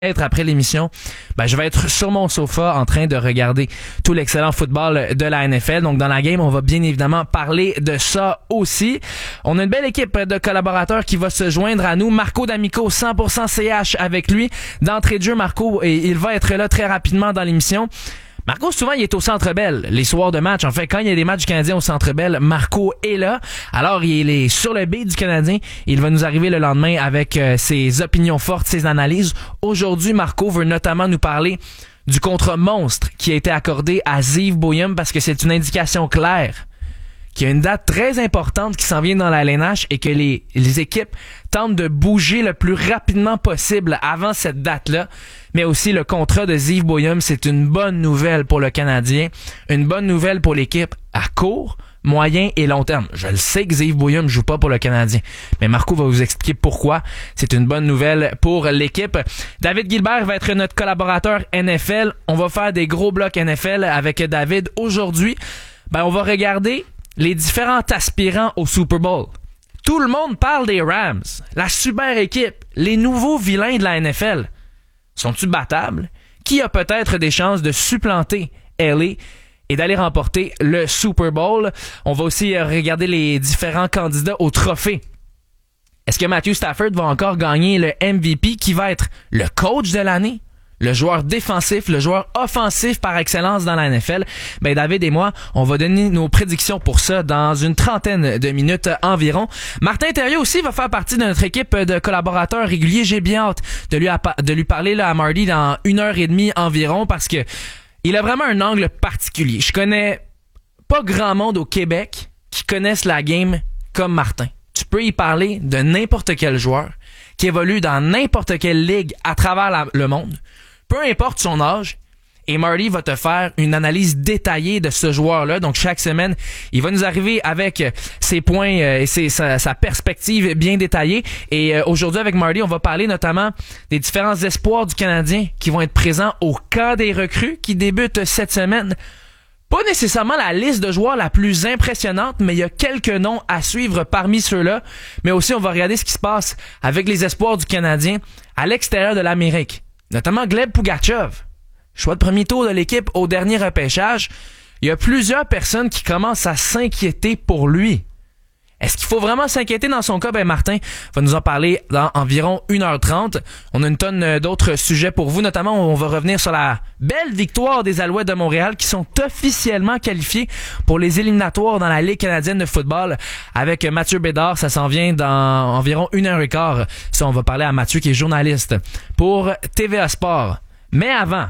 être après l'émission, je vais être sur mon sofa en train de regarder tout l'excellent football de la NFL. Donc dans la game, on va bien évidemment parler de ça aussi. On a une belle équipe de collaborateurs qui va se joindre à nous. Marco D'Amico, 100% CH avec lui. D'entrée de jeu, Marco, et il va être là très rapidement dans l'émission. Marco, souvent, il est au Centre Bell, les soirs de match. En fait, quand il y a des matchs du Canadien au Centre Bell, Marco est là. Alors, il est sur le beat du Canadien. Il va nous arriver le lendemain avec ses opinions fortes, ses analyses. Aujourd'hui, Marco veut notamment nous parler du contrat monstre qui a été accordé à Ziv Bouyum parce que c'est une indication claire qu'il y a une date très importante qui s'en vient dans la LNH et que les équipes tentent de bouger le plus rapidement possible avant cette date-là. Mais aussi, le contrat de Ziv Bouyum, c'est une bonne nouvelle pour le Canadien, une bonne nouvelle pour l'équipe à court, moyen et long terme. Je le sais que Ziv Bouyum joue pas pour le Canadien, mais Marco va vous expliquer pourquoi c'est une bonne nouvelle pour l'équipe. David Gilbert va être notre collaborateur NFL. On va faire des gros blocs NFL avec David. Aujourd'hui, on va regarder les différents aspirants au Super Bowl. Tout le monde parle des Rams, la super équipe, les nouveaux vilains de la NFL. Sont-ils battables? Qui a peut-être des chances de supplanter LA et d'aller remporter le Super Bowl? On va aussi regarder les différents candidats au trophée. Est-ce que Matthew Stafford va encore gagner le MVP qui va être le coach de l'année? Le joueur défensif, le joueur offensif par excellence dans la NFL. David et moi, on va donner nos prédictions pour ça dans une trentaine de minutes environ. Martin Thériault aussi va faire partie de notre équipe de collaborateurs réguliers. J'ai bien hâte de lui parler là, à Marty dans 1h30 environ parce que il a vraiment un angle particulier. Je connais pas grand monde au Québec qui connaissent la game comme Martin. Tu peux y parler de n'importe quel joueur qui évolue dans n'importe quelle ligue à travers le monde. Peu importe son âge, et Marty va te faire une analyse détaillée de ce joueur-là. Donc, chaque semaine, il va nous arriver avec ses points et sa perspective bien détaillée. Et aujourd'hui, avec Marty, on va parler notamment des différents espoirs du Canadien qui vont être présents au camp des recrues qui débute cette semaine. Pas nécessairement la liste de joueurs la plus impressionnante, mais il y a quelques noms à suivre parmi ceux-là. Mais aussi, on va regarder ce qui se passe avec les espoirs du Canadien à l'extérieur de l'Amérique. Notamment Gleb Pugachev, choix de premier tour de l'équipe au dernier repêchage. Il y a plusieurs personnes qui commencent à s'inquiéter pour lui. Est-ce qu'il faut vraiment s'inquiéter dans son cas? Martin va nous en parler dans environ 1h30. On a une tonne d'autres sujets pour vous. Notamment, on va revenir sur la belle victoire des Alouettes de Montréal qui sont officiellement qualifiés pour les éliminatoires dans la Ligue canadienne de football avec Mathieu Bédard. Ça s'en vient dans environ 1h15. Ça, on va parler à Mathieu qui est journaliste pour TVA Sport. Mais avant,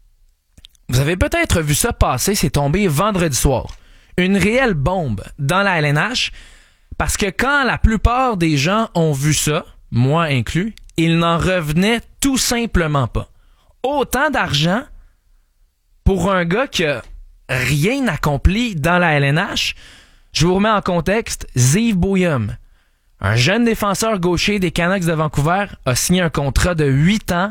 vous avez peut-être vu ça passer, c'est tombé vendredi soir. Une réelle bombe dans la LNH. Parce que quand la plupart des gens ont vu ça, moi inclus, ils n'en revenaient tout simplement pas. Autant d'argent pour un gars qui a rien accompli dans la LNH. Je vous remets en contexte, Ziv Bouyum, un jeune défenseur gaucher des Canucks de Vancouver, a signé un contrat de 8 ans,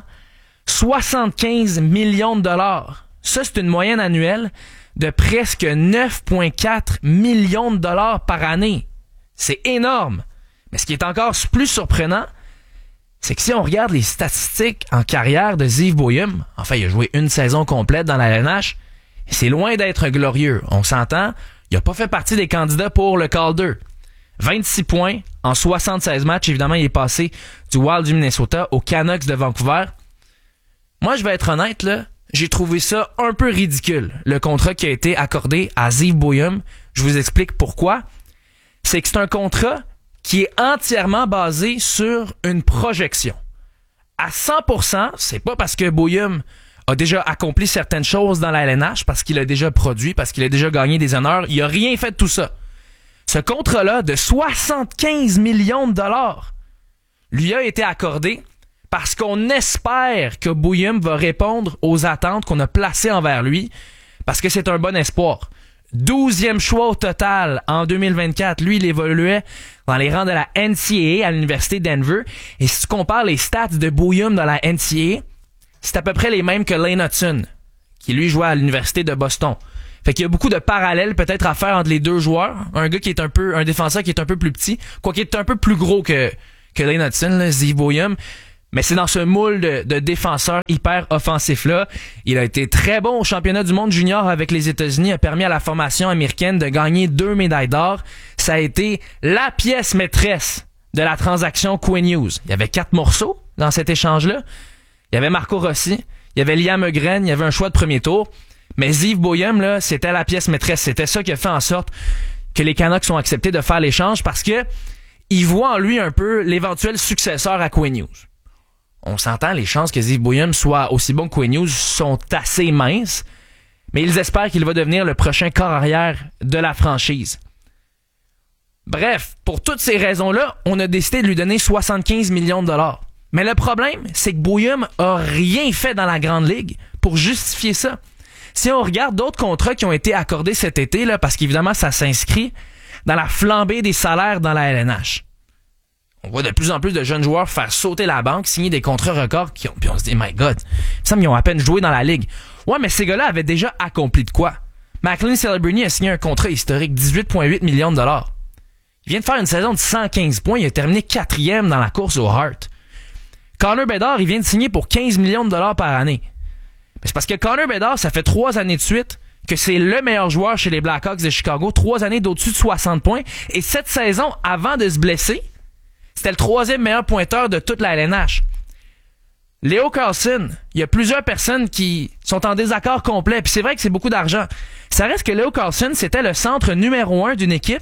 75 millions de dollars. Ça, c'est une moyenne annuelle de presque 9,4 millions de dollars par année. C'est énorme. Mais ce qui est encore plus surprenant, c'est que si on regarde les statistiques en carrière de Ziv Bouyum, enfin, il a joué une saison complète dans la LNH, c'est loin d'être glorieux. On s'entend, il n'a pas fait partie des candidats pour le Calder. 26 points en 76 matchs. Évidemment, il est passé du Wild du Minnesota aux Canucks de Vancouver. Moi, je vais être honnête, là, j'ai trouvé ça un peu ridicule, le contrat qui a été accordé à Ziv Bouyum. Je vous explique pourquoi. C'est que c'est un contrat qui est entièrement basé sur une projection. À 100%, c'est pas parce que Bouyum a déjà accompli certaines choses dans la LNH, parce qu'il a déjà produit, parce qu'il a déjà gagné des honneurs. Il a rien fait de tout ça. Ce contrat-là de 75 millions de dollars lui a été accordé parce qu'on espère que Bouyum va répondre aux attentes qu'on a placées envers lui, parce que c'est un bon espoir. 12e choix au total en 2024. Lui, il évoluait dans les rangs de la NCAA à l'Université Denver. Et si tu compares les stats de Bouyum dans la NCAA, c'est à peu près les mêmes que Lane Hudson, qui lui jouait à l'Université de Boston. Fait qu'il y a beaucoup de parallèles peut-être à faire entre les deux joueurs. Un gars qui est un défenseur qui est un peu plus petit, quoiqu'il est un peu plus gros que Lane Hudson, là, Ziv Bouyum. Mais c'est dans ce moule de défenseur hyper offensif-là. Il a été très bon au championnat du monde junior avec les États-Unis, a permis à la formation américaine de gagner 2 médailles d'or. Ça a été la pièce maîtresse de la transaction Quinn Hughes. Il y avait 4 morceaux dans cet échange-là. Il y avait Marco Rossi, il y avait Liam Ögren, il y avait un choix de premier tour. Mais Ziv Boeheim, là, c'était la pièce maîtresse. C'était ça qui a fait en sorte que les Canucks ont accepté de faire l'échange parce que ils voient en lui un peu l'éventuel successeur à Quinn Hughes. On s'entend, les chances que Ziv Boeheim soit aussi bon que Quinn Hughes sont assez minces, mais ils espèrent qu'il va devenir le prochain corps arrière de la franchise. Bref, pour toutes ces raisons-là, on a décidé de lui donner 75 millions de dollars. Mais le problème, c'est que Boeheim a rien fait dans la Grande Ligue pour justifier ça. Si on regarde d'autres contrats qui ont été accordés cet été, là, parce qu'évidemment, ça s'inscrit dans la flambée des salaires dans la LNH. On voit de plus en plus de jeunes joueurs faire sauter la banque, signer des contrats records, puis on se dit, my God, il me semble qu'ils ont à peine joué dans la ligue. Ouais, mais ces gars-là avaient déjà accompli de quoi? McLean Celebrini a signé un contrat historique, 18,8 millions de dollars. Il vient de faire une saison de 115 points, il a terminé 4e dans la course au Hart. Connor Bedard, il vient de signer pour 15 millions de dollars par année. Mais c'est parce que Connor Bedard, ça fait 3 années de suite que c'est le meilleur joueur chez les Blackhawks de Chicago, 3 années d'au-dessus de 60 points, et cette saison, avant de se blesser, c'était le 3e meilleur pointeur de toute la LNH. Leo Carlson, il y a plusieurs personnes qui sont en désaccord complet, puis c'est vrai que c'est beaucoup d'argent. Ça reste que Leo Carlson, c'était le centre numéro 1 d'une équipe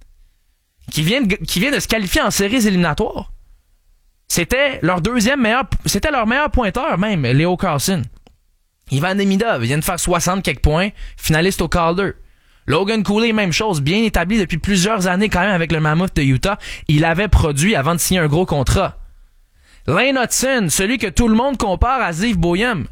qui vient de se qualifier en séries éliminatoires. C'était leur meilleur pointeur même, Leo Carlson. Ivan Demidov vient de faire 60 quelques points, finaliste au Calder. Logan Cooley, même chose, bien établi depuis plusieurs années quand même avec le Mammoth de Utah. Il avait produit avant de signer un gros contrat. Lane Hutson, celui que tout le monde compare à Ziv Boeheim,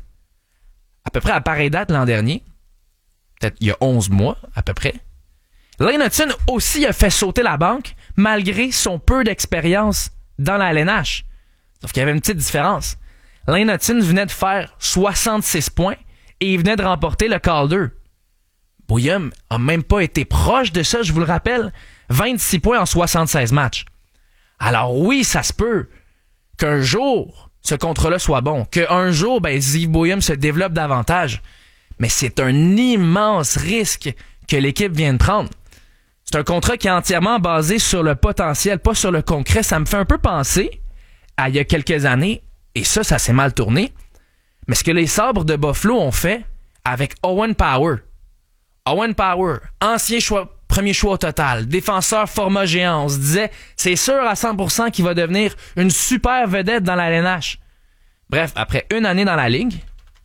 à peu près à pareille date l'an dernier, peut-être il y a 11 mois à peu près. Lane Hutson aussi a fait sauter la banque malgré son peu d'expérience dans la LNH. Sauf qu'il y avait une petite différence. Lane Hutson venait de faire 66 points et il venait de remporter le Calder. Boeheim a même pas été proche de ça, je vous le rappelle. 26 points en 76 matchs. Alors oui, ça se peut qu'un jour, ce contrat-là soit bon. Qu'un jour, Ziv Boeheim se développe davantage. Mais c'est un immense risque que l'équipe vient de prendre. C'est un contrat qui est entièrement basé sur le potentiel, pas sur le concret. Ça me fait un peu penser à il y a quelques années, et ça s'est mal tourné, mais ce que les Sabres de Buffalo ont fait avec Owen Power. Owen Power, premier choix au total, défenseur format géant. On se disait, c'est sûr à 100% qu'il va devenir une super vedette dans la LNH. Bref, après une année dans la ligue,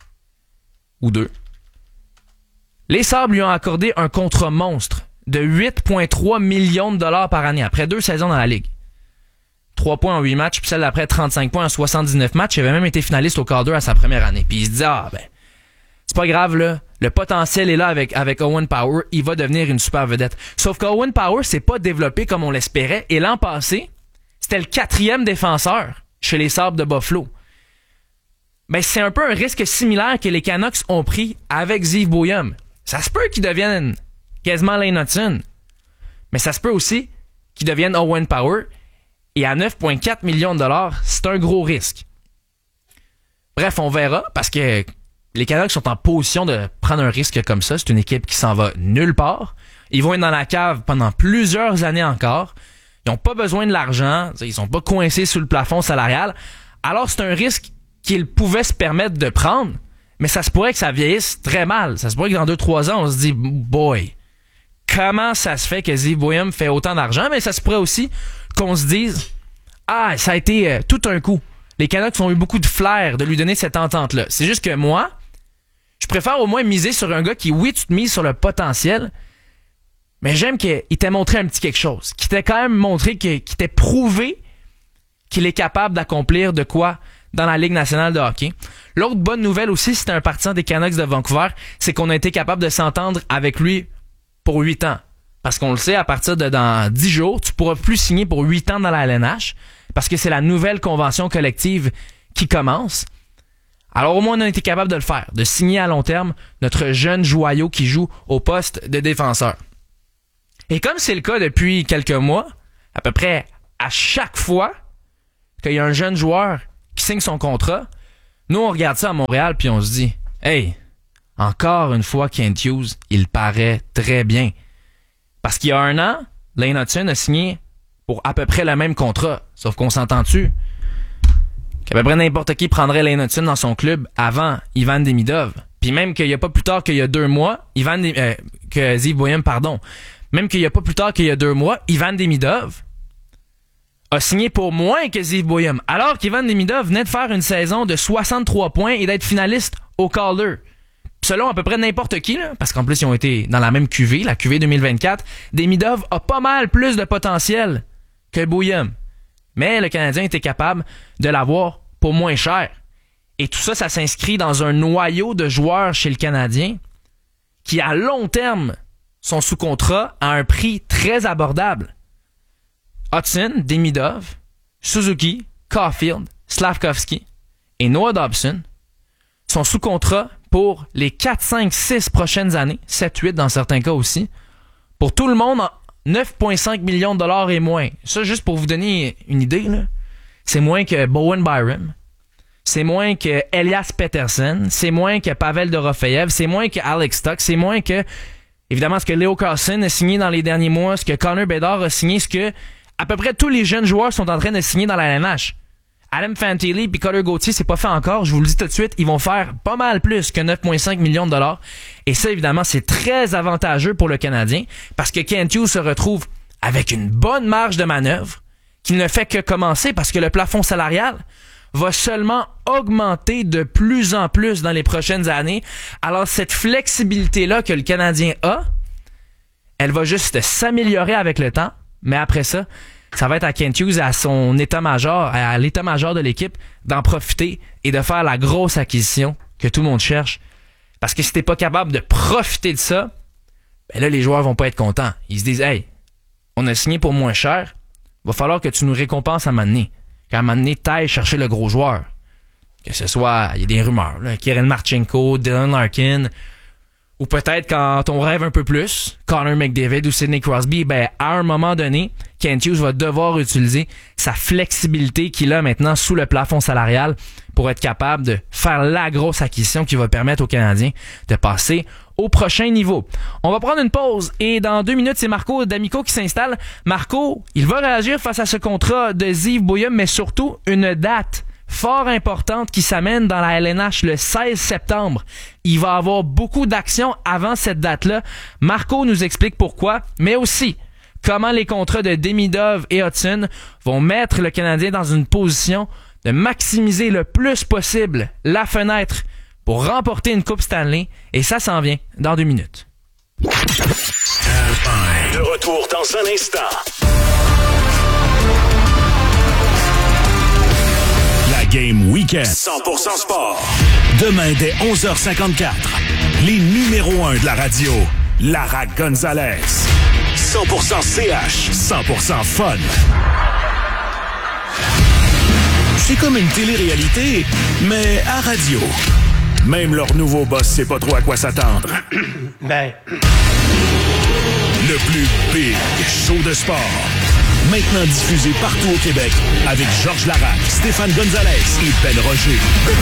ou 2, les Sabres lui ont accordé un contrat monstre de 8,3 millions de dollars par année, après 2 saisons dans la ligue. 3 points en 8 matchs, puis celle d'après 35 points en 79 matchs. Il avait même été finaliste au Calder à sa première année. Puis il se dit, c'est pas grave, là. Le potentiel est là avec Owen Power. Il va devenir une super vedette. Sauf qu'Owen Power s'est pas développé comme on l'espérait. Et l'an passé, c'était le 4e défenseur chez les Sabres de Buffalo. Mais c'est un peu un risque similaire que les Canucks ont pris avec Ziv Boeheim. Ça se peut qu'il devienne quasiment Lane Hutson. Mais ça se peut aussi qu'il devienne Owen Power. Et à 9,4 millions de dollars, c'est un gros risque. Bref, on verra, parce que les Canucks sont en position de prendre un risque comme ça. C'est une équipe qui s'en va nulle part. Ils vont être dans la cave pendant plusieurs années encore. Ils n'ont pas besoin de l'argent. Ils sont pas coincés sous le plafond salarial. Alors, c'est un risque qu'ils pouvaient se permettre de prendre, mais ça se pourrait que ça vieillisse très mal. Ça se pourrait que dans 2-3 ans, on se dit, boy, comment ça se fait que Ziv Boeheim fait autant d'argent? Mais ça se pourrait aussi qu'on se dise, ça a été tout un coup. Les Canucks ont eu beaucoup de flair de lui donner cette entente-là. C'est juste que moi, je préfère au moins miser sur un gars qui, oui, tu te mises sur le potentiel, mais j'aime qu'il t'ait montré un petit quelque chose. Qu'il t'ait quand même montré, qu'il t'ait prouvé qu'il est capable d'accomplir de quoi dans la Ligue nationale de hockey. L'autre bonne nouvelle aussi, c'était un partisan des Canucks de Vancouver, c'est qu'on a été capable de s'entendre avec lui pour 8 ans. Parce qu'on le sait, à partir de dans 10 jours, tu pourras plus signer pour 8 ans dans la LNH, parce que c'est la nouvelle convention collective qui commence. Alors au moins, on a été capable de le faire, de signer à long terme notre jeune joyau qui joue au poste de défenseur. Et comme c'est le cas depuis quelques mois, à peu près à chaque fois qu'il y a un jeune joueur qui signe son contrat. Nous, on regarde ça à Montréal, puis on se dit, hey, encore une fois, Kent Hughes, il paraît très bien. Parce qu'il y a 1 an, Lane Hutson a signé pour à peu près le même contrat. Sauf qu'on s'entend-tu qu'à peu près n'importe qui prendrait Lane Hutson dans son club avant Ivan Demidov. Puis même qu'il y a pas plus tard qu'il y a 2 mois, que Ziv Boeheim, pardon. Même qu'il y a pas plus tard qu'il y a 2 mois, Ivan Demidov a signé pour moins que Ziv Boeheim. Alors qu'Ivan Demidov venait de faire une saison de 63 points et d'être finaliste au Calder. Selon à peu près n'importe qui, là, parce qu'en plus ils ont été dans la même QV, la QV 2024, Demidov a pas mal plus de potentiel que Boeheim. Mais le Canadien était capable de l'avoir pour moins cher. Et tout ça, ça s'inscrit dans un noyau de joueurs chez le Canadien qui, à long terme, sont sous contrat à un prix très abordable. Hutson, Demidov, Suzuki, Caulfield, Slavkovski et Noah Dobson sont sous contrat pour les 4, 5, 6 prochaines années, 7, 8 dans certains cas aussi, pour tout le monde, 9,5 millions de dollars et moins. Ça, juste pour vous donner une idée, là, c'est moins que Bowen Byram, c'est moins que Elias Pettersson, c'est moins que Pavel Dorofeyev, c'est moins que Alex Stock, c'est moins que, évidemment, ce que Leo Carlson a signé dans les derniers mois, ce que Connor Bedard a signé, ce que à peu près tous les jeunes joueurs sont en train de signer dans la LNH. Adam Fantilli et Cutter Gauthier, c'est pas fait encore, je vous le dis tout de suite, ils vont faire pas mal plus que 9,5 millions de dollars. Et ça, évidemment, c'est très avantageux pour le Canadien, parce que Kent Hughes se retrouve avec une bonne marge de manœuvre, qui ne fait que commencer, parce que le plafond salarial va seulement augmenter de plus en plus dans les prochaines années. Alors, cette flexibilité-là que le Canadien a, elle va juste s'améliorer avec le temps, mais après ça, ça va être à Kent Hughes, à son état-major, à l'état-major de l'équipe, d'en profiter et de faire la grosse acquisition que tout le monde cherche. Parce que si t'es pas capable de profiter de ça, ben là, les joueurs vont pas être contents. Ils se disent, hey, on a signé pour moins cher, va falloir que tu nous récompenses à un moment donné. Qu'à un moment donné, t'ailles chercher le gros joueur. Que ce soit, il y a des rumeurs, là, Kirill Marchenko, Dylan Larkin, ou peut-être quand on rêve un peu plus, Connor McDavid ou Sidney Crosby, ben, à un moment donné, Kent Hughes va devoir utiliser sa flexibilité qu'il a maintenant sous le plafond salarial pour être capable de faire la grosse acquisition qui va permettre aux Canadiens de passer au prochain niveau. On va prendre une pause et dans 2 minutes, c'est Marco D'Amico qui s'installe. Marco, il va réagir face à ce contrat de Ziv Boeheim, mais surtout une date fort importante qui s'amène dans la LNH le 16 septembre. Il va y avoir beaucoup d'actions avant cette date-là. Marco nous explique pourquoi, mais aussi comment les contrats de Demidov et Hutson vont mettre le Canadien dans une position de maximiser le plus possible la fenêtre pour remporter une Coupe Stanley. Et ça s'en vient dans 2 minutes. De retour dans un instant. Game Weekend. 100% sport. Demain dès 11h54. Les numéros 1 de la radio. Lara Gonzalez. 100% CH. 100% fun. C'est comme une télé-réalité, mais à radio. Même leur nouveau boss sait pas trop à quoi s'attendre. Ben. Le plus big show de sport. Maintenant diffusé partout au Québec avec Georges Larac, Stéphane Gonzalez et Ben Roger.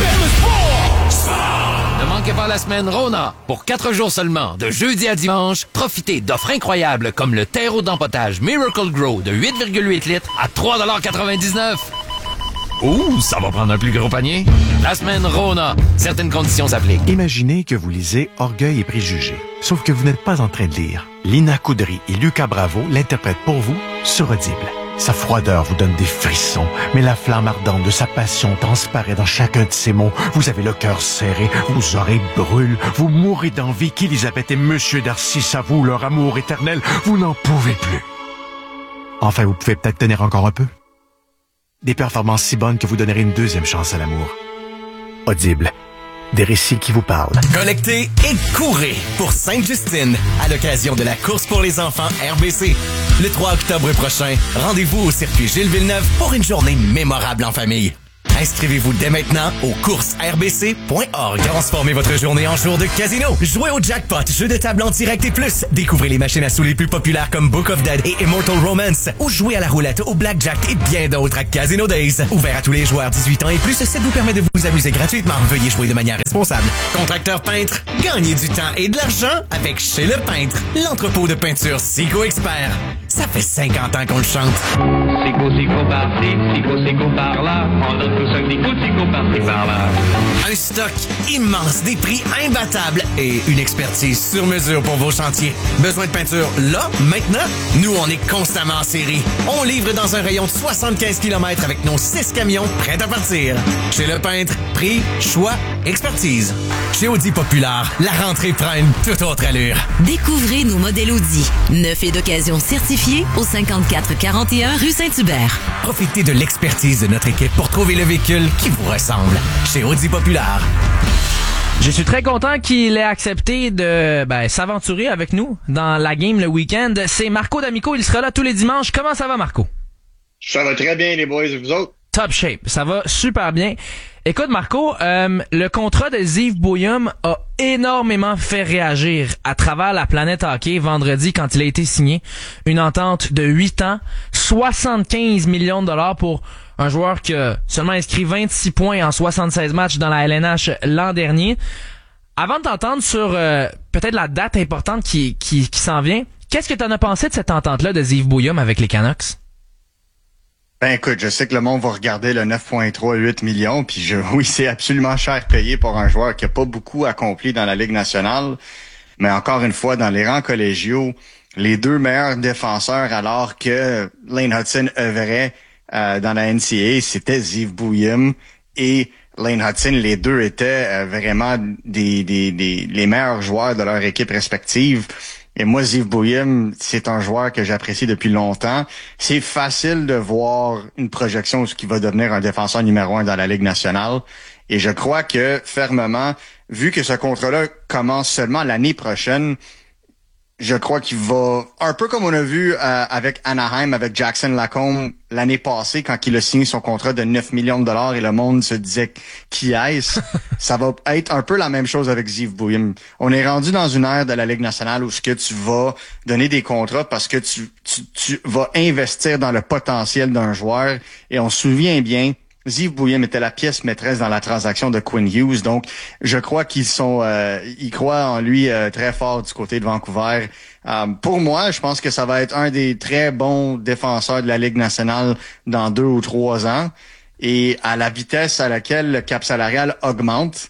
Ne manquez pas la semaine Rona. Pour 4 jours seulement, de jeudi à dimanche, profitez d'offres incroyables comme le terreau d'empotage Miracle Grow de 8,8 litres à 3,99 $. Ouh, ça va prendre un plus gros panier. La semaine Rona. Certaines conditions s'appliquent. Imaginez que vous lisez Orgueil et préjugés. Sauf que vous n'êtes pas en train de lire. Lina Coudry et Lucas Bravo l'interprètent pour vous sur Audible. Sa froideur vous donne des frissons, mais la flamme ardente de sa passion transparaît dans chacun de ses mots. Vous avez le cœur serré, vos oreilles brûlent, vous mourrez d'envie qu'Élisabeth et Monsieur Darcy s'avouent leur amour éternel. Vous n'en pouvez plus. Enfin, vous pouvez peut-être tenir encore un peu. Des performances si bonnes que vous donnerez une 2e chance à l'amour. Audible. Des récits qui vous parlent. Collectez et courez pour Sainte-Justine à l'occasion de la course pour les enfants RBC. Le 3 octobre prochain, rendez-vous au circuit Gilles Villeneuve pour une journée mémorable en famille. Inscrivez-vous dès maintenant au coursesrbc.org. Transformez votre journée en jour de casino. Jouez au jackpot, jeu de table en direct et plus. Découvrez les machines à sous les plus populaires comme Book of Dead et Immortal Romance. Ou jouez à la roulette, au blackjack et bien d'autres à Casino Days. Ouvert à tous les joueurs 18 ans et plus, ça vous permet de vous amuser gratuitement. Veuillez jouer de manière responsable. Contracteur peintre, gagnez du temps et de l'argent avec Chez Le Peintre, l'entrepôt de peinture Sico Expert. Ça fait 50 ans qu'on le chante. Sico par-ci, Sico par-là. On donne tout ça, Sico par-ci, par-là. Un stock immense, des prix imbattables et une expertise sur mesure pour vos chantiers. Besoin de peinture là, maintenant? Nous, on est constamment en série. On livre dans un rayon de 75 km avec nos 6 camions prêts à partir. Chez Le Peintre, prix, choix, expertise. Chez Audi Populaire, la rentrée prend une toute autre allure. Découvrez nos modèles Audi. Neuf et d'occasion certifiés au 5441 rue Saint-Hubert. Profitez de l'expertise de notre équipe pour trouver le véhicule qui vous ressemble. Chez Audi Populaire. Je suis très content qu'il ait accepté de s'aventurer avec nous dans la game le week-end. C'est Marco D'Amico, il sera là tous les dimanches. Comment ça va, Marco? Ça va très bien, les boys, vous autres? Top shape, ça va super bien. Écoute, Marco, le contrat de Yves Bouillum a énormément fait réagir à travers la planète hockey vendredi quand il a été signé. Une entente de 8 ans, 75 millions de dollars pour un joueur qui a seulement inscrit 26 points en 76 matchs dans la LNH l'an dernier. Avant de t'entendre sur peut-être la date importante qui s'en vient, qu'est-ce que tu en as pensé de cette entente-là de Yves Bouillum avec les Canucks? Ben écoute, je sais que le monde va regarder le 9,38 millions, puis oui, c'est absolument cher payé pour un joueur qui a pas beaucoup accompli dans la Ligue nationale. Mais encore une fois, dans les rangs collégiaux, les deux meilleurs défenseurs alors que Lane Hudson œuvrait dans la NCAA, c'était Yves Bouillum et Lane Hudson. Les deux étaient vraiment les meilleurs joueurs de leur équipe respective. Et moi, Yves Bouillum, c'est un joueur que j'apprécie depuis longtemps. C'est facile de voir une projection de ce qui va devenir un défenseur numéro 1 dans la Ligue nationale. Et je crois que, fermement, vu que ce contrat-là commence seulement l'année prochaine, je crois qu'il va, un peu comme on a vu avec Anaheim, avec Jackson Lacombe l'année passée, quand il a signé son contrat de 9 millions de dollars et le monde se disait qui est-ce, ça va être un peu la même chose avec Yves Bouillum. On est rendu dans une ère de la Ligue nationale où ce que tu vas donner des contrats parce que tu vas investir dans le potentiel d'un joueur. Et on se souvient bien, Yves Bouillum était la pièce maîtresse dans la transaction de Quinn Hughes, donc je crois qu'ils croient en lui très fort du côté de Vancouver. Pour moi, je pense que ça va être un des très bons défenseurs de la Ligue nationale dans 2 ou 3 ans. Et à la vitesse à laquelle le cap salarial augmente,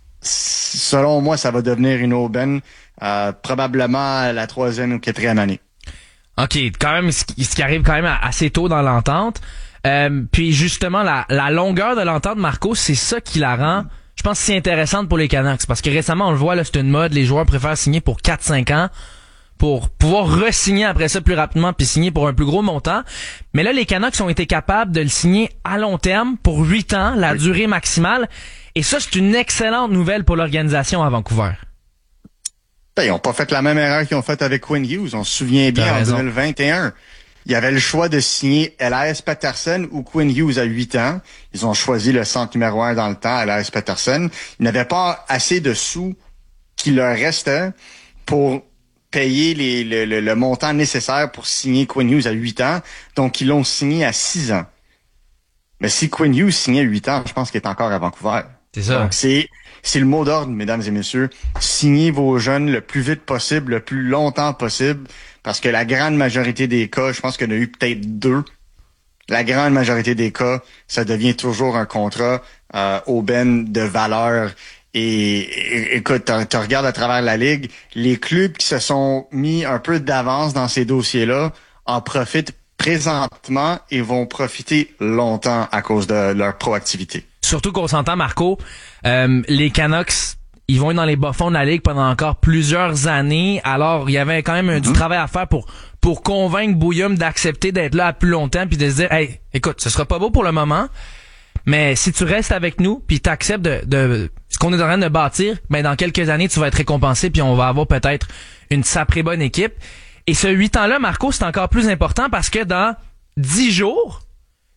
selon moi, ça va devenir une aubaine, probablement à la 3e ou 4e année. OK, quand même, ce qui arrive quand même assez tôt dans l'entente. Puis justement, la longueur de l'entente, Marco, c'est ça qui la rend, je pense, si intéressante pour les Canucks. Parce que récemment, on le voit, là, c'est une mode, les joueurs préfèrent signer pour 4-5 ans pour pouvoir re-signer après ça plus rapidement puis signer pour un plus gros montant. Mais là, les Canucks ont été capables de le signer à long terme pour 8 ans, la durée maximale. Et ça, c'est une excellente nouvelle pour l'organisation à Vancouver. Ben, ils n'ont pas fait la même erreur qu'ils ont faite avec Quinn Hughes. On se souvient bien, en 2021. Il y avait le choix de signer Elias Pettersson ou Quinn Hughes à 8 ans. Ils ont choisi le centre numéro 1 dans le temps, Elias Pettersson. Ils n'avaient pas assez de sous qui leur restait pour payer le montant nécessaire pour signer Quinn Hughes à 8 ans. Donc, ils l'ont signé à 6 ans. Mais si Quinn Hughes signait à 8 ans, je pense qu'il est encore à Vancouver. C'est ça. Donc, c'est le mot d'ordre, mesdames et messieurs. Signez vos jeunes le plus vite possible, le plus longtemps possible. Parce que la grande majorité des cas, je pense qu'il y en a eu peut-être 2. La grande majorité des cas, ça devient toujours un contrat aubaine de valeur. Et écoute, tu regardes à travers la Ligue, les clubs qui se sont mis un peu d'avance dans ces dossiers-là en profitent présentement et vont profiter longtemps à cause de leur proactivité. Surtout qu'on s'entend, Marco, les Canucks, ils vont être dans les bas-fonds de la Ligue pendant encore plusieurs années. Alors, il y avait quand même du travail à faire pour convaincre Bouillum d'accepter d'être là à plus longtemps puis de se dire, hey, écoute, ce sera pas beau pour le moment, mais si tu restes avec nous puis t'acceptes de ce qu'on est en train de bâtir, ben dans quelques années, tu vas être récompensé puis on va avoir peut-être une sacrée bonne équipe. Et ce 8 ans-là, Marco, c'est encore plus important parce que dans 10 jours,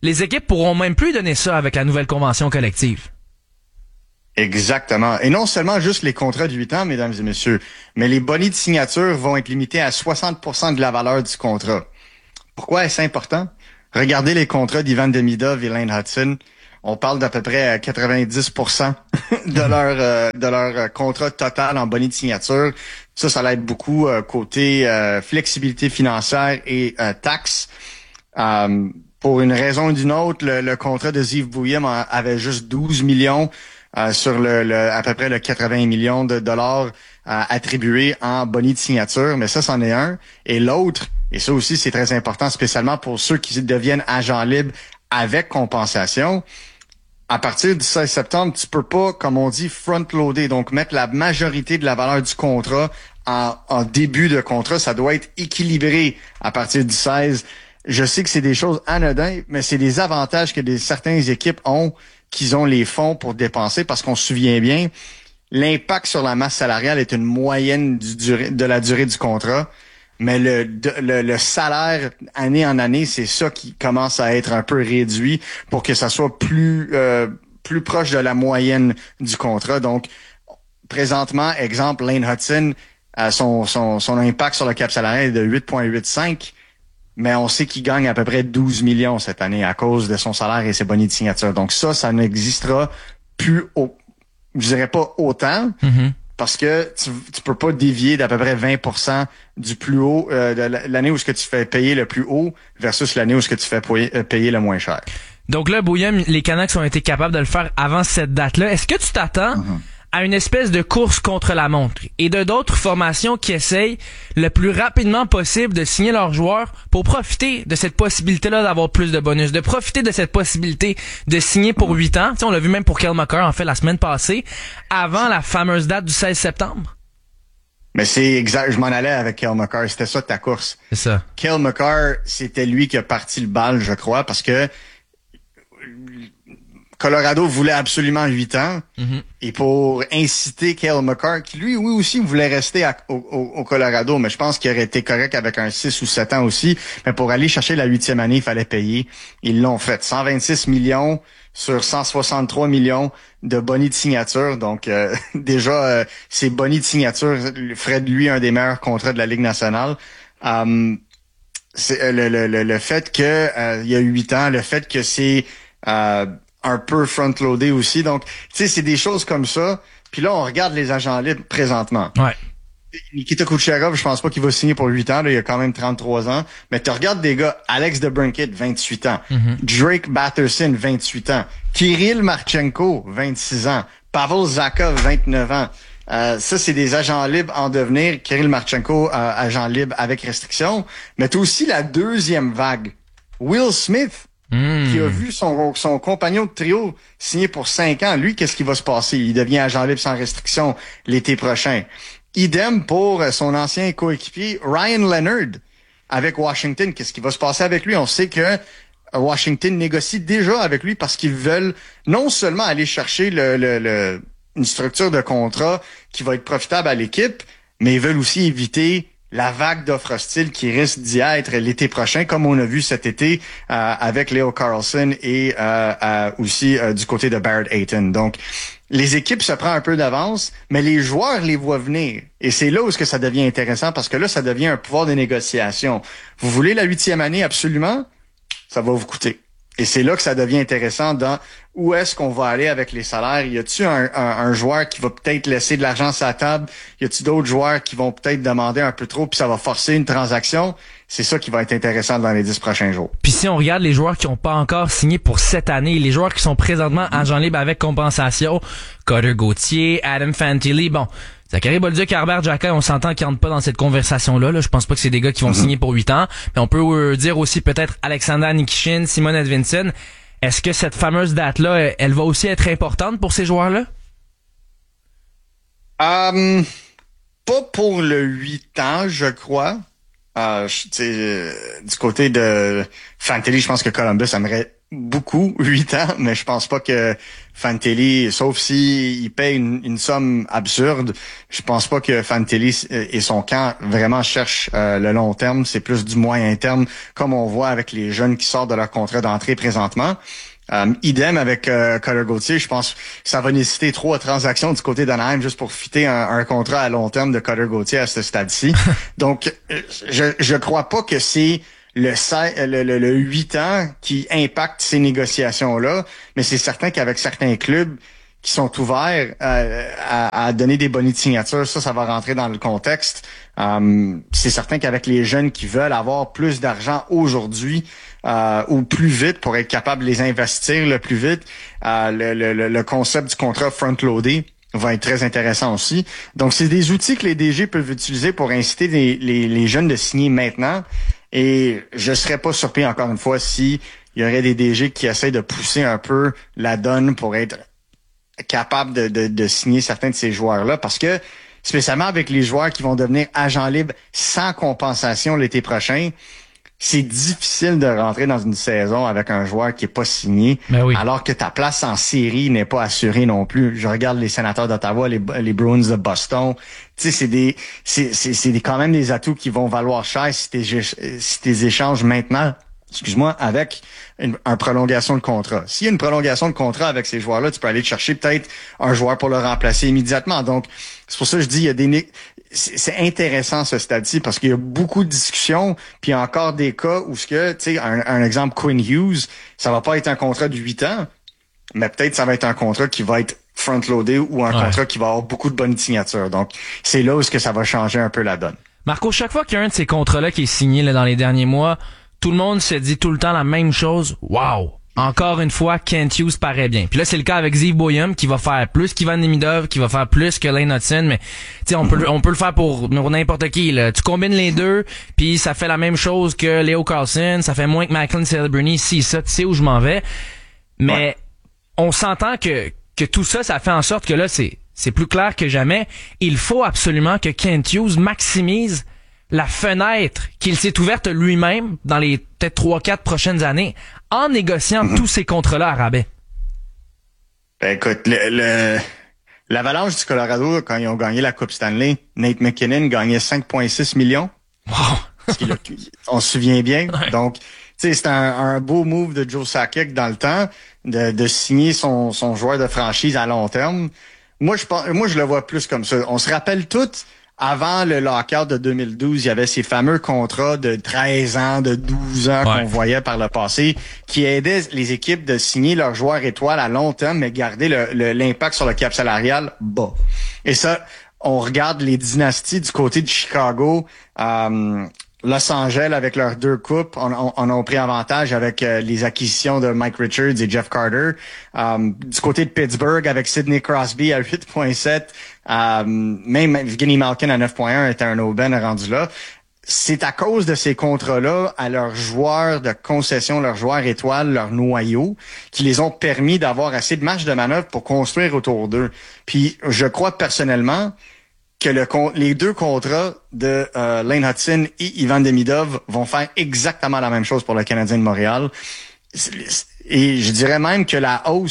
les équipes pourront même plus donner ça avec la nouvelle convention collective. Exactement. Et non seulement juste les contrats de 8 ans, mesdames et messieurs, mais les bonus de signature vont être limités à 60% de la valeur du contrat. Pourquoi est-ce important? Regardez les contrats d'Ivan Demidov et Lane Hudson. On parle d'à peu près 90% de leur contrat total en bonus de signature. Ça l'aide beaucoup côté flexibilité financière et taxes. Pour une raison ou d'une autre, le contrat de Ziv Bouyem avait juste 12 millions sur à peu près le 80 millions de dollars attribués en bonus de signature, mais ça, c'en est un. Et l'autre, et ça aussi, c'est très important, spécialement pour ceux qui deviennent agents libres avec compensation. À partir du 16 septembre, tu peux pas, comme on dit, front-loader, donc mettre la majorité de la valeur du contrat en début de contrat. Ça doit être équilibré à partir du 16. Je sais que c'est des choses anodines, mais c'est des avantages que certaines équipes ont, qu'ils ont les fonds pour dépenser, parce qu'on se souvient bien, l'impact sur la masse salariale est une moyenne de la durée du contrat. Mais le salaire, année en année, c'est ça qui commence à être un peu réduit pour que ça soit plus proche de la moyenne du contrat. Donc, présentement, exemple, Lane Hudson, son impact sur le cap salarial est de 8,85, mais on sait qu'il gagne à peu près 12 millions cette année à cause de son salaire et ses bonus de signature. Donc ça n'existera plus, je dirais pas autant, parce que tu peux pas dévier d'à peu près 20% du plus haut, de l'année où ce que tu fais payer le plus haut versus l'année où ce que tu fais payer le moins cher. Donc là, Bouyem, les Canucks ont été capables de le faire avant cette date-là. Est-ce que tu t'attends à une espèce de course contre la montre et de d'autres formations qui essayent le plus rapidement possible de signer leurs joueurs pour profiter de cette possibilité-là d'avoir plus de bonus, de profiter de cette possibilité de signer pour 8 ans. Tu sais, on l'a vu même pour Cale Makar, en fait, la semaine passée, avant la fameuse date du 16 septembre. Mais c'est exact, je m'en allais avec Cale Makar, c'était ça ta course. C'est ça. Cale Makar, c'était lui qui a parti le bal, je crois, parce que Colorado voulait absolument 8 ans. Et pour inciter Cale Makar, qui lui, oui aussi, voulait rester au Colorado, mais je pense qu'il aurait été correct avec un 6 ou 7 ans aussi. Mais pour aller chercher la 8e année, il fallait payer. Ils l'ont fait. 126 millions sur 163 millions de bonus de signature. Donc, déjà, ces bonus de signature feraient de lui un des meilleurs contrats de la Ligue nationale. C'est le fait que il y a 8 ans, le fait que c'est un peu front-loadé aussi. Donc, tu sais, c'est des choses comme ça. Puis là, on regarde les agents libres présentement. Ouais. Nikita Kucherov, je pense pas qu'il va signer pour 8 ans. Là, il a quand même 33 ans. Mais tu regardes des gars, Alex DeBrincat, 28 ans. Drake Batherson, 28 ans. Kirill Marchenko, 26 ans. Pavel Zakov, 29 ans. Ça, c'est des agents libres en devenir. Kirill Marchenko, agent libre avec restriction. Mais tu as aussi la deuxième vague. Will Smith, qui a vu son compagnon de trio signer pour 5 ans. Lui, qu'est-ce qui va se passer? Il devient agent libre sans restriction l'été prochain. Idem pour son ancien coéquipier Ryan Leonard avec Washington. Qu'est-ce qui va se passer avec lui? On sait que Washington négocie déjà avec lui parce qu'ils veulent non seulement aller chercher une structure de contrat qui va être profitable à l'équipe, mais ils veulent aussi éviter la vague d'offres hostiles qui risque d'y être l'été prochain, comme on a vu cet été avec Leo Carlsson et aussi du côté de Barrett Hayton. Donc, les équipes se prennent un peu d'avance, mais les joueurs les voient venir. Et c'est là où est-ce que ça devient intéressant, parce que là, ça devient un pouvoir de négociation. Vous voulez la 8e année absolument? Ça va vous coûter. Et c'est là que ça devient intéressant dans où est-ce qu'on va aller avec les salaires. Y a-tu un joueur qui va peut-être laisser de l'argent sur la table? Y a-tu d'autres joueurs qui vont peut-être demander un peu trop puis ça va forcer une transaction? C'est ça qui va être intéressant dans les 10 prochains jours. Puis si on regarde les joueurs qui n'ont pas encore signé pour cette année, les joueurs qui sont présentement agents libres avec compensation, Cutter Gauthier, Adam Fantilli, bon, Zachary Bolduc, Herbert Jacquet, on s'entend qu'ils rentrent pas dans cette conversation-là. Je pense pas que c'est des gars qui vont signer pour 8 ans. Mais on peut dire aussi peut-être Alexander Nikishin, Simon Edvinsson. Est-ce que cette fameuse date-là, elle va aussi être importante pour ces joueurs-là? Pas pour le 8 ans, je crois. Du côté de Fantilli, je pense que Columbus aimerait beaucoup, 8 ans, mais je pense pas que Fantilli, sauf si il paye une somme absurde, je pense pas que Fantilli et son camp vraiment cherchent le long terme. C'est plus du moyen terme, comme on voit avec les jeunes qui sortent de leur contrat d'entrée présentement. Idem avec Cutter Gauthier. Je pense que ça va nécessiter 3 transactions du côté d'Anaheim juste pour fitter un contrat à long terme de Cutter Gauthier à ce stade-ci. Donc, je crois pas que c'est le 8 ans qui impacte ces négociations-là, mais c'est certain qu'avec certains clubs qui sont ouverts à donner des bonus de signature, ça va rentrer dans le contexte. C'est certain qu'avec les jeunes qui veulent avoir plus d'argent aujourd'hui ou plus vite pour être capable de les investir le plus vite, le concept du contrat front-loadé va être très intéressant aussi. Donc, c'est des outils que les DG peuvent utiliser pour inciter les jeunes de signer maintenant. Et je serais pas surpris, encore une fois, si il y aurait des DG qui essaient de pousser un peu la donne pour être capable de signer certains de ces joueurs-là. Parce que, spécialement avec les joueurs qui vont devenir agents libres sans compensation l'été prochain, c'est difficile de rentrer dans une saison avec un joueur qui est pas signé, oui. Alors que ta place en série n'est pas assurée non plus. Je regarde les Sénateurs d'Ottawa, les Bruins de Boston. Tu sais, c'est quand même des atouts qui vont valoir cher si tes échanges maintenant, avec une prolongation de contrat. S'il y a une prolongation de contrat avec ces joueurs-là, tu peux aller chercher peut-être un joueur pour le remplacer immédiatement. Donc, c'est pour ça que je dis, c'est intéressant ce stade-ci parce qu'il y a beaucoup de discussions, puis il y a encore des cas où tu sais, un exemple, Quinn Hughes, ça va pas être un contrat de 8 ans, mais peut-être ça va être un contrat qui va être front-loadé ou un contrat qui va avoir beaucoup de bonnes signatures. Donc, c'est là où ça va changer un peu la donne. Marco, chaque fois qu'il y a un de ces contrats-là qui est signé là, dans les derniers mois, tout le monde se dit tout le temps la même chose. Wow! Encore une fois, Kent Hughes paraît bien. Puis là, c'est le cas avec Zeev Boyum qui va faire plus qu'Ivan Demidov, qui va faire plus que Lane Hudson, mais tu sais, on peut le faire pour n'importe qui. Là. Tu combines les deux, puis ça fait la même chose que Leo Carlson, ça fait moins que Macklin Celebrini, si ça, tu sais où je m'en vais. Mais on s'entend que tout ça, ça fait en sorte que là, c'est plus clair que jamais. Il faut absolument que Kent Hughes maximise la fenêtre qu'il s'est ouverte lui-même dans les peut-être 3-4 prochaines années en négociant tous ces contrats-là à rabais. Ben écoute, l'Avalanche du Colorado, quand ils ont gagné la Coupe Stanley, Nate McKinnon gagnait 5,6 millions. Wow. On se souvient bien. Ouais. Donc, tu sais, c'est un beau move de Joe Sakic dans le temps de signer son joueur de franchise à long terme. Moi, je le vois plus comme ça. On se rappelle tous. Avant le lockout de 2012, il y avait ces fameux contrats de 13 ans, de 12 ans qu'on voyait par le passé, qui aidaient les équipes de signer leurs joueurs étoiles à long terme, mais garder l'impact sur le cap salarial bas. Et ça, on regarde les dynasties du côté de Chicago, Los Angeles avec leurs 2 coupes, on a pris avantage avec les acquisitions de Mike Richards et Jeff Carter. Du côté de Pittsburgh avec Sidney Crosby à 8,7, même Evgeny Malkin à 9,1 était un aubaine rendu là. C'est à cause de ces contrats-là à leurs joueurs de concession, leurs joueurs étoiles, leurs noyaux, qui les ont permis d'avoir assez de marge de manœuvre pour construire autour d'eux. Puis je crois personnellement que les 2 contrats de Lane Hudson et Ivan Demidov vont faire exactement la même chose pour le Canadien de Montréal. Et je dirais même que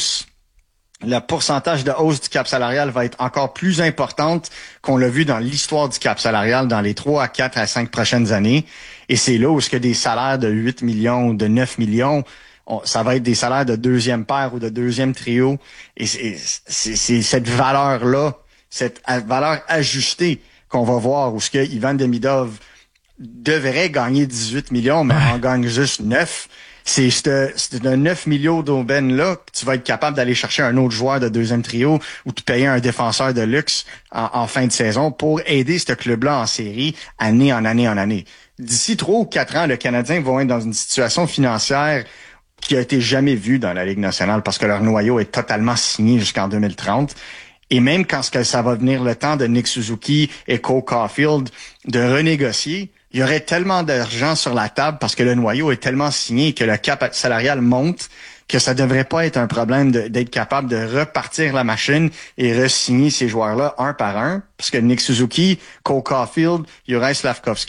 le pourcentage de hausse du cap salarial va être encore plus importante qu'on l'a vu dans l'histoire du cap salarial dans les 3 à 4 à 5 prochaines années. Et c'est là où ce que des salaires de 8 millions ou de 9 millions, ça va être des salaires de 2e paire ou de 2e trio. Et c'est cette valeur-là, cette valeur ajustée qu'on va voir où ce que Ivan Demidov devrait gagner 18 millions, mais en gagne juste 9. C'est de 9 millions d'aubaine-là que tu vas être capable d'aller chercher un autre joueur de 2e trio ou de payer un défenseur de luxe en fin de saison pour aider ce club-là en série année en année en année. D'ici 3 ou 4 ans, le Canadien va être dans une situation financière qui a été jamais vue dans la Ligue nationale parce que leur noyau est totalement signé jusqu'en 2030. Et même quand ça va venir le temps de Nick Suzuki et Cole Caulfield de renégocier, il y aurait tellement d'argent sur la table parce que le noyau est tellement signé et que le cap salarial monte que ça devrait pas être un problème d'être capable de repartir la machine et re-signer ces joueurs-là un par un. Parce que Nick Suzuki, Cole Caulfield, Juraj Slafkovský,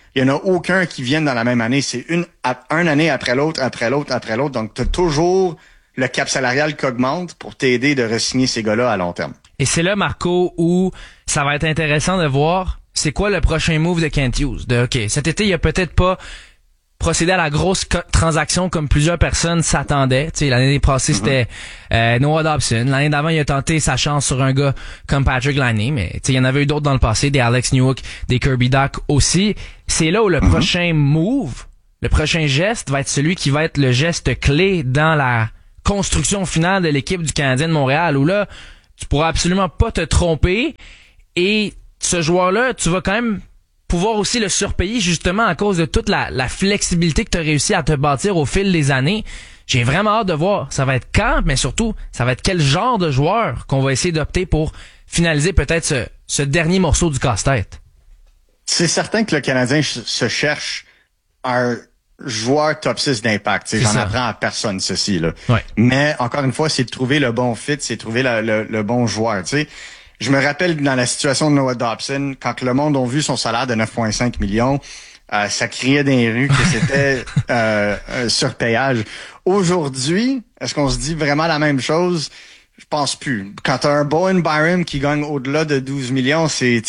Il y en a aucun qui viennent dans la même année. C'est une année après l'autre. Donc, tu as toujours le cap salarial qui augmente pour t'aider de re-signer ces gars-là à long terme. Et c'est là, Marco, où ça va être intéressant de voir c'est quoi le prochain move de Kent Hughes. OK, cet été, il a peut-être pas procédé à la grosse transaction comme plusieurs personnes s'attendaient. Tu sais, l'année passée, c'était Noah Dobson. L'année d'avant, il a tenté sa chance sur un gars comme Patrick Laine, mais tu sais, il y en avait eu d'autres dans le passé, des Alex Newhook, des Kirby Dach aussi. C'est là où le prochain move, le prochain geste va être celui qui va être le geste clé dans la construction finale de l'équipe du Canadien de Montréal, où là, tu pourras absolument pas te tromper, et ce joueur-là, tu vas quand même pouvoir aussi le surpayer justement à cause de toute la flexibilité que tu as réussi à te bâtir au fil des années. J'ai vraiment hâte de voir. Ça va être quand, mais surtout, ça va être quel genre de joueur qu'on va essayer d'opter pour finaliser peut-être ce dernier morceau du casse-tête. C'est certain que le Canadien se cherche un joueur top 6 d'impact. J'en apprends à personne ceci, là. Ouais. Mais encore une fois, c'est de trouver le bon fit, c'est de trouver le bon joueur. T'sais. Je me rappelle dans la situation de Noah Dobson, quand le monde a vu son salaire de 9,5 millions, ça criait dans les rues que c'était un surpayage. Aujourd'hui, est-ce qu'on se dit vraiment la même chose? Je pense plus. Quand t'as un Bowen Byram qui gagne au-delà de 12 millions, tu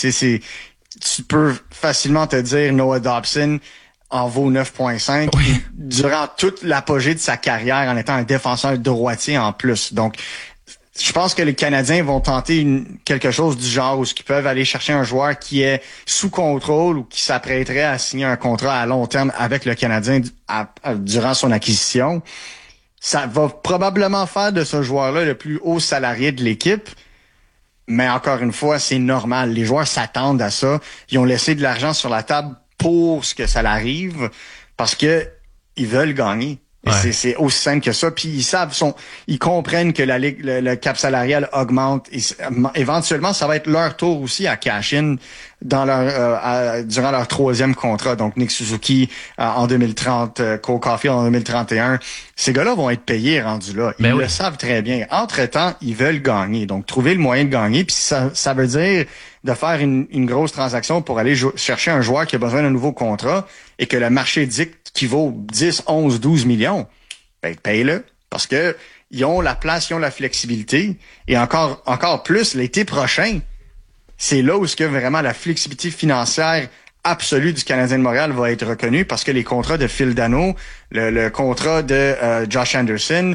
peux facilement te dire Noah Dobson en vaut 9,5 oui. Durant toute l'apogée de sa carrière en étant un défenseur droitier en plus. Donc, je pense que les Canadiens vont tenter quelque chose du genre où ils peuvent aller chercher un joueur qui est sous contrôle ou qui s'apprêterait à signer un contrat à long terme avec le Canadien durant son acquisition. Ça va probablement faire de ce joueur-là le plus haut salarié de l'équipe. Mais encore une fois, c'est normal. Les joueurs s'attendent à ça. Ils ont laissé de l'argent sur la table pour ce que ça l'arrive parce que ils veulent gagner. Ouais. C'est aussi simple que ça. Puis ils comprennent que la ligue, le cap salarial augmente. Et éventuellement, ça va être leur tour aussi à cash in dans durant leur 3e contrat. Donc Nick Suzuki en 2030, Cole Caulfield en 2031. Ces gars-là vont être payés rendus là. Ils le savent très bien. Entre-temps, ils veulent gagner. Donc trouver le moyen de gagner. Puis ça veut dire de faire une grosse transaction pour aller chercher un joueur qui a besoin d'un nouveau contrat et que le marché dicte qui vaut 10, 11, 12 millions, ben paye-le. Parce que ils ont la place, ils ont la flexibilité. Et encore plus, l'été prochain, c'est là où ce que vraiment la flexibilité financière absolue du Canadien de Montréal va être reconnue parce que les contrats de Phil Danault, le contrat de Josh Anderson,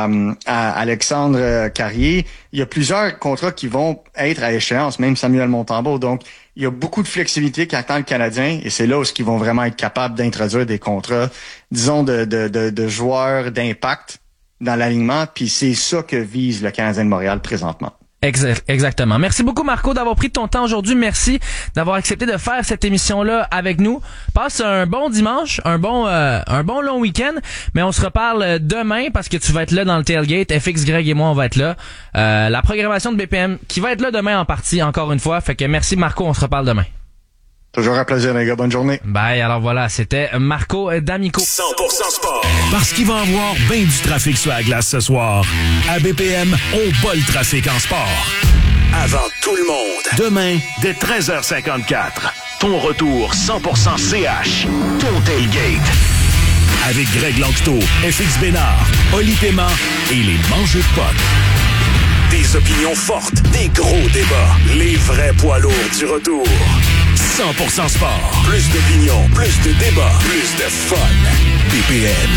Alexandre Carrier, il y a plusieurs contrats qui vont être à échéance, même Samuel Montembeault. Donc, il y a beaucoup de flexibilité qu'attend le Canadien et c'est là où ils vont vraiment être capables d'introduire des contrats, disons, de joueurs d'impact dans l'alignement. Puis c'est ça que vise le Canadien de Montréal présentement. Exactement. Merci beaucoup, Marco, d'avoir pris ton temps aujourd'hui. Merci d'avoir accepté de faire cette émission-là avec nous. Passe un bon dimanche, un bon long week-end, mais on se reparle demain parce que tu vas être là dans le tailgate. FX, Greg et moi, on va être là. La programmation de BPM qui va être là demain en partie, encore une fois. Fait que merci, Marco, on se reparle demain. Toujours un plaisir, les gars. Bonne journée. Bye. Alors voilà, c'était Marco D'Amico. 100% sport. Parce qu'il va y avoir bien du trafic sur la glace ce soir. À BPM, on bat le trafic en sport. Avant tout le monde. Demain, dès 13h54. Ton retour 100% CH. Ton tailgate. Avec Greg Langteau, FX Bénard, Oli Paiement et les mangeux de potes. Des opinions fortes, des gros débats. Les vrais poids lourds du retour. 100% sport. Plus d'opinions, plus de débats, plus de fun. BPM.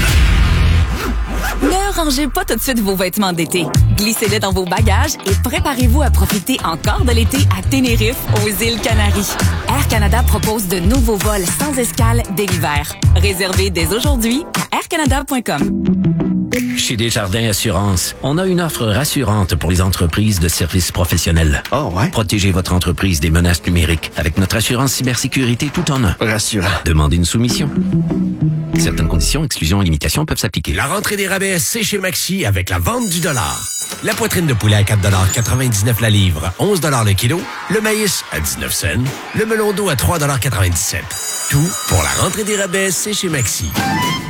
Ne rangez pas tout de suite vos vêtements d'été. Glissez-les dans vos bagages et préparez-vous à profiter encore de l'été à Tenerife, aux îles Canaries. Air Canada propose de nouveaux vols sans escale dès l'hiver. Réservez dès aujourd'hui à aircanada.com. Chez Desjardins Assurance, on a une offre rassurante pour les entreprises de services professionnels. Oh ouais? Protégez votre entreprise des menaces numériques avec notre assurance cybersécurité tout en un. Rassurant. Demandez une soumission. Certaines conditions, exclusions et limitations peuvent s'appliquer. La rentrée des rabais, c'est chez Maxi avec la vente du dollar. La poitrine de poulet à 4,99 $ la livre, 11 $ le kilo. Le maïs à 19 cents. Le melon d'eau à 3,97 $. Tout pour la rentrée des rabais, c'est chez Maxi.